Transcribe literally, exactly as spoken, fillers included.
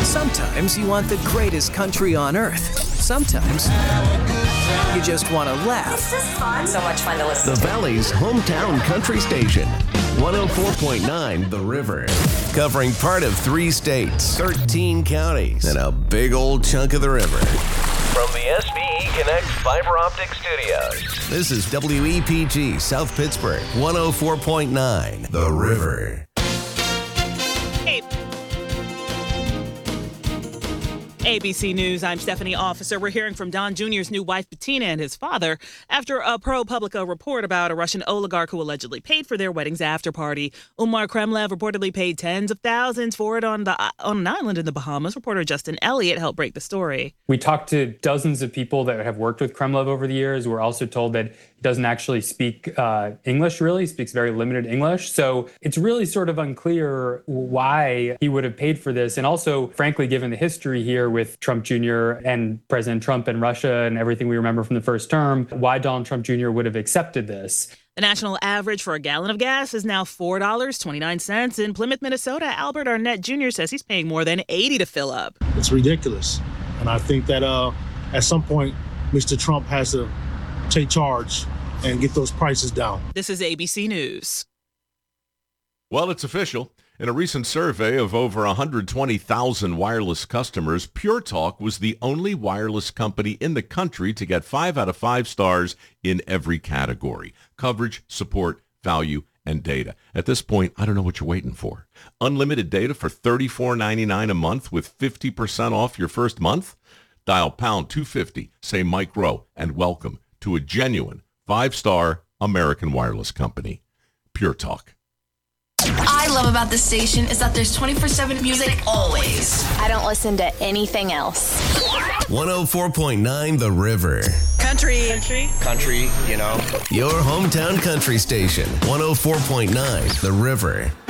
Sometimes you want the greatest country on earth. Sometimes you just want to laugh. This is fun. So much fun to listen The to. Valley's hometown country station, one oh four point nine The River. Covering part of three states, thirteen counties, and a big old chunk of the river. From the S B E Connect Fiber Optic Studios, this is W E P G South Pittsburgh, one oh four point nine The River. Hey. A B C News, I'm Stephanie Officer. We're hearing from Don Junior's new wife, Bettina, and his father after a ProPublica report about a Russian oligarch who allegedly paid for their wedding's after party. Umar Kremlev reportedly paid tens of thousands for it on the on an island in the Bahamas. Reporter Justin Elliott helped break the story. We talked to dozens of people that have worked with Kremlev over the years. We're also told that he doesn't actually speak uh, English, really. He speaks very limited English. So it's really sort of unclear why he would have paid for this. And also, frankly, given the history here with Trump Junior and President Trump and Russia and everything we remember from the first term, why Donald Trump Junior would have accepted this. The national average for a gallon of gas is now four dollars and twenty-nine cents. In Plymouth, Minnesota, Albert Arnett Junior says he's paying more than eighty dollars to fill up. It's ridiculous. And I think that uh, at some point, Mister Trump has to take charge and get those prices down. This is A B C News. Well, it's official. In a recent survey of over one hundred twenty thousand wireless customers, Pure Talk was the only wireless company in the country to get five out of five stars in every category: coverage, support, value, and data. At this point, I don't know what you're waiting for. Unlimited data for thirty-four ninety-nine a month with fifty percent off your first month? Dial pound two fifty, say Mike Rowe, and welcome to a genuine five-star American wireless company. Pure Talk. I love about this station is that there's twenty-four seven music always. I don't listen to anything else. one oh four point nine The River. Country. Country. Country, you know. Your hometown country station, one oh four point nine The River.